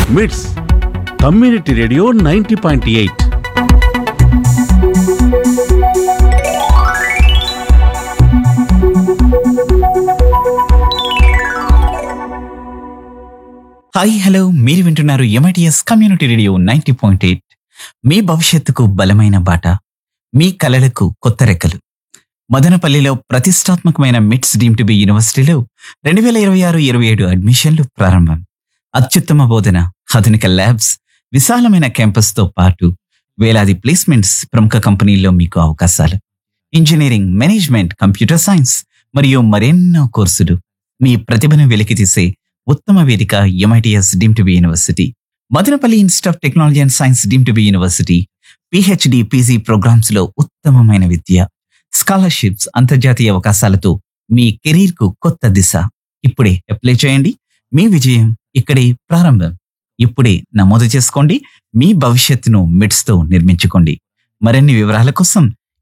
మిట్స్ community radio 90.8. Hi hello, మీరు వింటున్నారు ఎంఐటిఎస్ కమ్యూనిటీ రేడియో 90.8. మీ భవిష్యత్తుకు బలమైన బాట, మీ కలలకు కొత్త రెక్కలు. మదనపల్లిలో ప్రతిష్టాత్మకమైన మిట్స్ డీమ్డ్ టు బి యూనివర్సిటీలో 2026-27 అడ్మిషన్లు ప్రారంభం. అత్యుత్తమ బోధన, ఆధునిక ల్యాబ్స్, విశాలమైన క్యాంపస్తో పాటు వేలాది ప్లేస్మెంట్స్, ప్రముఖ కంపెనీల్లో మీకు అవకాశాలు. ఇంజనీరింగ్, మేనేజ్మెంట్, కంప్యూటర్ సైన్స్ మరియు మరెన్నో కోర్సులు. మీ ప్రతిభను వెలికితీసే ఉత్తమ వేదిక MITS deemed to be university. Madanapalle institute of technology and science deemed to be university. PhD, PG programmes లో ఉత్తమమైన విద్య, స్కాలర్షిప్స్, అంతర్జాతీయ అవకాశాలతో మీ కెరీర్ కు కొత్త దిశ. ఇప్పుడే అప్లై చేయండి. మీ విజయం ఇక్కడే ప్రారంభం. ఇప్పుడే నమోదు చేసుకోండి. మీ భవిష్యత్తును మిట్స్ తో నిర్మించుకోండి. మరిన్ని వివరాల కోసం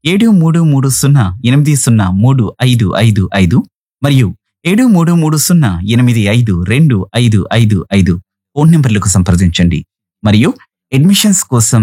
7330803555 మరియు 7330852255 ఫోన్ నెంబర్లకు సంప్రదించండి. మరియు అడ్మిషన్స్ కోసం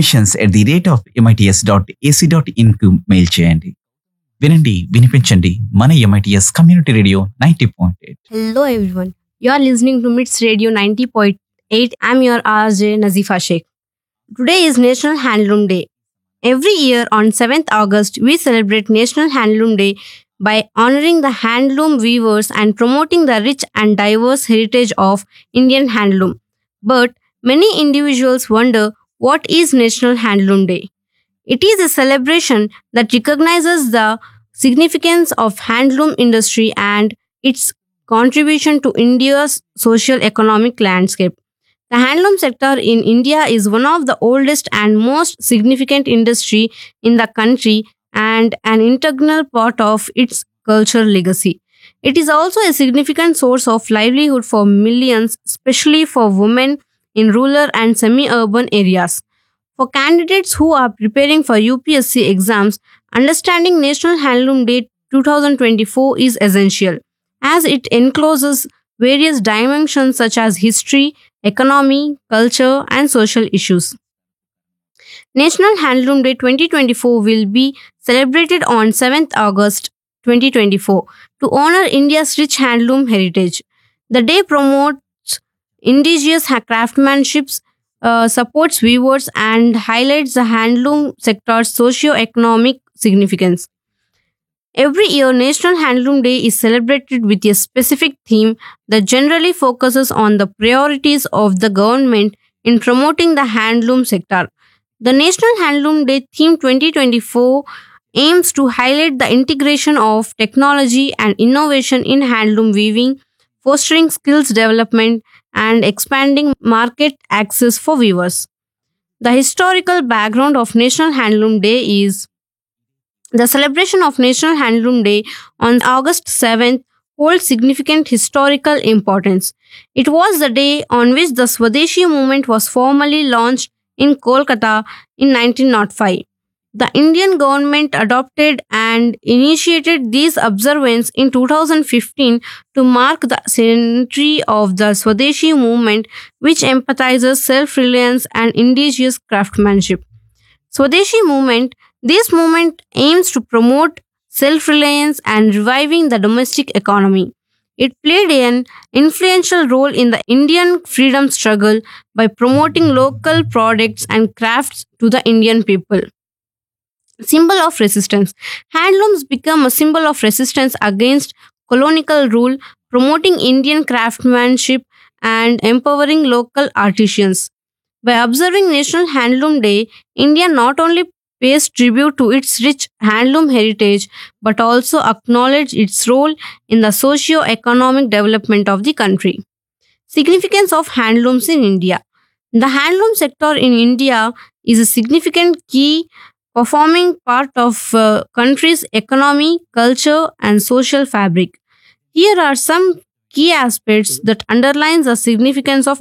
admissions@mits.ac.in కు మెయిల్ చేయండి. వినండి, వినిపించండి. మన MITS community radio 90.8. Hello everyone. You are listening to MITS Radio 90.8. I'm your RJ Nazifa Sheikh. Today is National Handloom Day. Every year on 7th August, we celebrate National Handloom Day by honoring the handloom weavers and promoting the rich and diverse heritage of Indian handloom. But many individuals wonder, what is National Handloom Day? It is a celebration that recognizes the significance of handloom industry and its contribution to India's socio-economic landscape. The handloom sector in India is one of the oldest and most significant industry in the country and an integral part of its cultural legacy. It is also a significant source of livelihood for millions, especially for women in rural and semi-urban areas. For candidates who are preparing for UPSC exams, understanding National Handloom Day 2024 is essential, as it encloses various dimensions such as history, economy, culture, and social issues. National Handloom Day 2024 will be celebrated on 7th August 2024 to honor India's rich handloom heritage. The day promotes indigenous craftsmanship, supports weavers, and highlights the handloom sector's socio-economic significance. Every year, National Handloom Day is celebrated with a specific theme that generally focuses on the priorities of the government in promoting the handloom sector. The National Handloom Day theme 2024 aims to highlight the integration of technology and innovation in handloom weaving, fostering skills development, and expanding market access for weavers. The historical background of National Handloom Day is the celebration of National Handloom Day on August 7th holds significant historical importance. It was the day on which the Swadeshi movement was formally launched in Kolkata in 1905. The Indian government adopted and initiated these observances in 2015 to mark the centenary of the Swadeshi movement, which emphasizes self-reliance and indigenous craftsmanship. Swadeshi movement. This movement aims to promote self-reliance and reviving the domestic economy. It played an influential role in the Indian freedom struggle by promoting local products and crafts to the Indian people. Symbol of resistance. Handlooms become a symbol of resistance against colonial rule, promoting Indian craftsmanship and empowering local artisans. By observing National Handloom Day, India not only pays tribute to its rich handloom heritage but also acknowledge its role in the socio-economic development of the country. Significance of handlooms in India. The handloom sector in India is a significant key performing part of country's economy, culture, and social fabric. Here are some key aspects that underlines the significance of